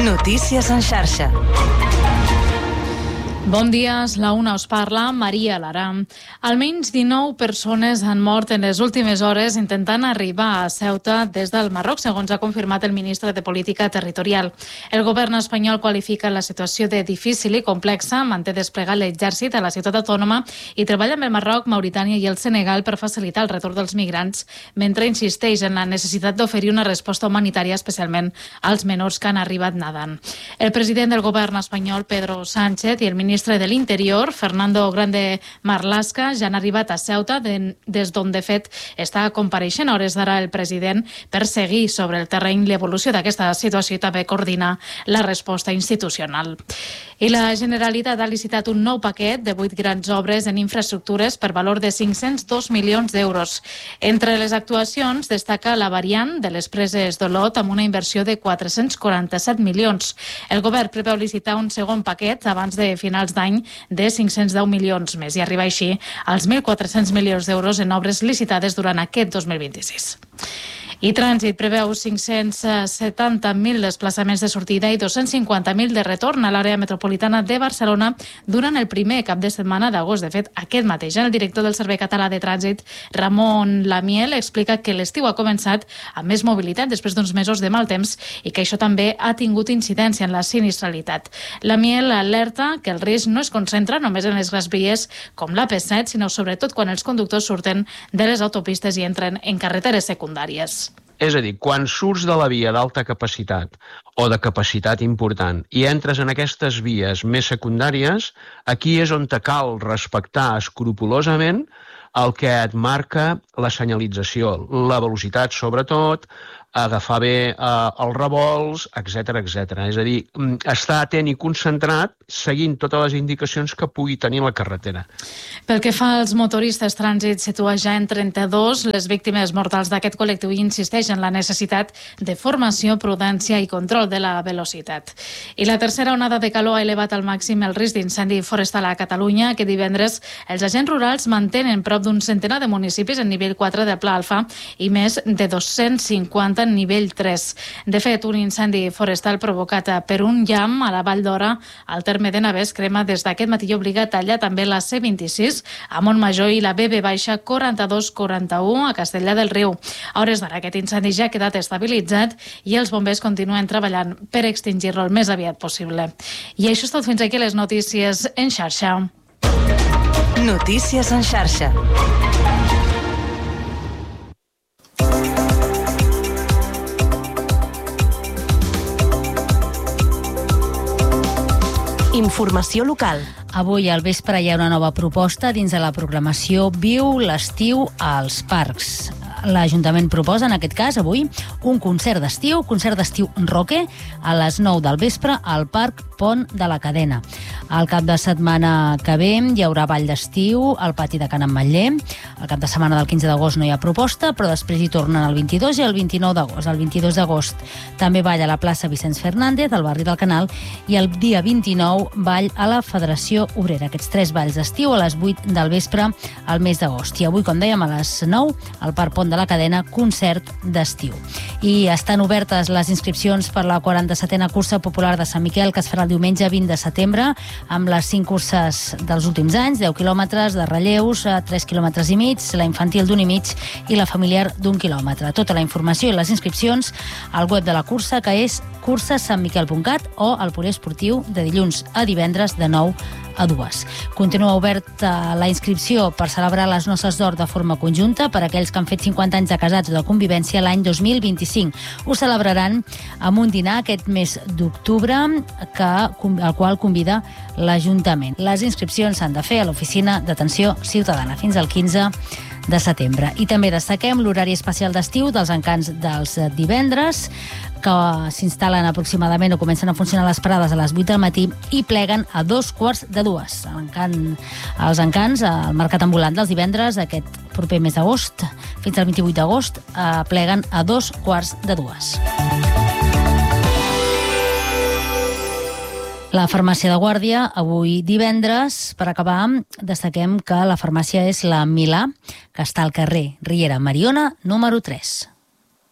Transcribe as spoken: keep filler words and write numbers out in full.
Notícies en xarxa. Bon dia, la una us parla Maria Lara. Almenys dinou persones han mort en les últimes hores intentant arribar a Ceuta des del Marroc, segons ha confirmat el ministre de Política Territorial. El govern espanyol qualifica la situació de difícil i complexa, manté desplegat l'exèrcit a la ciutat autònoma i treballa amb el Marroc, Mauritània i el Senegal per facilitar el retorn dels migrants, mentre insisteix en la necessitat d'oferir una resposta humanitària, especialment als menors que han arribat nadant. El president del govern espanyol, Pedro Sánchez, i el ministre ministre de l'Interior, Fernando Grande Marlaska, ja han arribat a Ceuta, de, des d'on, de fet, està compareixent a hores d'ara el president per seguir sobre el terreny l'evolució d'aquesta situació i també coordinar la resposta institucional. I la Generalitat ha licitat un nou paquet de vuit grans obres en infraestructures per valor de cinc-cents dos milions d'euros. Entre les actuacions destaca la variant de les preses d'Olot amb una inversió de quatre-cents quaranta-set milions. El govern preveu licitar un segon paquet abans de final d'any de cinc-cents deu milions més i arriba així als mil quatre-cents milions d'euros en obres licitades durant aquest dos mil vint-i-sis. I Trànsit preveu cinc-cents setanta mil desplaçaments de sortida i dos-cents cinquanta mil de retorn a l'àrea metropolitana de Barcelona durant el primer cap de setmana d'agost. De fet, aquest mateix any, el director del Servei Català de Trànsit, Ramon Lamiel, explica que l'estiu ha començat amb més mobilitat després d'uns mesos de mal temps i que això també ha tingut incidència en la sinistralitat. Lamiel alerta que el risc no es concentra només en les grans vies com l'A P set, sinó sobretot quan els conductors surten de les autopistes i entren en carreteres secundàries. És a dir, quan surts de la via d'alta capacitat o de capacitat important i entres en aquestes vies més secundàries, aquí és on te cal respectar escrupolosament el que et marca la senyalització, la velocitat sobretot, agafar bé eh, els revolts, etcètera, etcètera. És a dir, estar atent i concentrat seguint totes les indicacions que pugui tenir la carretera. Pel que fa als motoristes, Trànsit situa ja en trenta-dos les víctimes mortals d'aquest col·lectiu i insisteix en la necessitat de formació, prudència i control de la velocitat. I la tercera onada de calor ha elevat al màxim el risc d'incendi forestal a Catalunya. Aquest divendres els agents rurals mantenen prop d'un centenar de municipis en nivell quatre del Pla Alfa i més de dos-cents cinquanta en nivell tres. De fet, un incendi forestal provocat per un llamp a la Vall d'Ora, al terme de Navès, crema des d'aquest matí i obliga a tallar també la C vint-i-sis a Montmajor i la B B baixa quaranta-dos quaranta-u a Castellar del Riu. A hores d'ara aquest incendi ja ha quedat estabilitzat i els bombers continuen treballant per extingir-lo el més aviat possible. I això és tot fins aquí les notícies en xarxa. Notícies en xarxa. Informació local. Avui al vespre hi ha una nova proposta dins de la programació Viu l'estiu als parcs. L'Ajuntament proposa, en aquest cas, avui, un concert d'estiu, concert d'estiu roque, a les nou del vespre al Parc Pont de la Cadena. Al cap de setmana que ve hi haurà ball d'estiu al pati de Can Ametller. Al cap de setmana del quinze d'agost no hi ha proposta, però després hi tornen el vint-i-dos i el vint-i-nou d'agost. El vint-i-dos d'agost també ball a la plaça Vicenç Fernández, al barri del Canal, i el dia vint-i-nou ball a la Federació Obrera. Aquests tres balls d'estiu a les vuit del vespre al mes d'agost. I avui, com dèiem, a les nou, al Parc Pont de la Cadena, concert d'estiu. I estan obertes les inscripcions per la quaranta-setena cursa popular de Sant Miquel, que es farà el diumenge vint de setembre, amb les cinc curses dels últims anys, deu quilòmetres de relleus, tres quilòmetres i mig, la infantil d'un i mig i la familiar d'un quilòmetre. Tota la informació i les inscripcions al web de la cursa, que és cursa sant miquel punt cat, o al poliesportiu de dilluns a divendres de nou a dues. Continua oberta la inscripció per celebrar les noces d'or de forma conjunta per a aquells que han fet cinquanta anys de casats o de convivència l'any dos mil vint-i-cinc. Ho celebraran amb un dinar aquest mes d'octubre que, al qual convida l'Ajuntament. Les inscripcions s'han de fer a l'Oficina d'Atenció Ciutadana fins al quinze de setembre. I també destaquem l'horari especial d'estiu dels encants dels divendres, que s'instal·len aproximadament o comencen a funcionar les parades a les vuit del matí i pleguen a dos quarts de dues. L'encant, els encants al mercat ambulant dels divendres, aquest proper mes d'agost, fins al vint-i-vuit d'agost, eh, pleguen a dos quarts de dues. La farmàcia de Guàrdia, avui divendres, per acabar, destaquem que la farmàcia és la Milà, que està al carrer Riera Mariona, número tres.